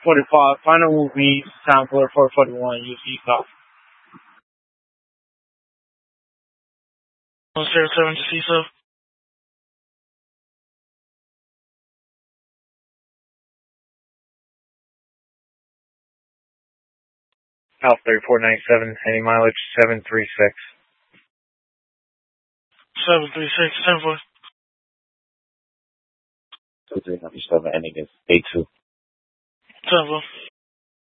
45, final movie, sampler 441, UC South. 107 to CISO. Alpha 3497, heading mileage 736. 736, 10-4. 2397, ending is 82. 10-4.